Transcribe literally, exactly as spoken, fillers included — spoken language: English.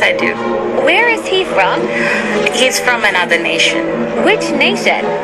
I do. Where is he from? He's from another nation. Which nation?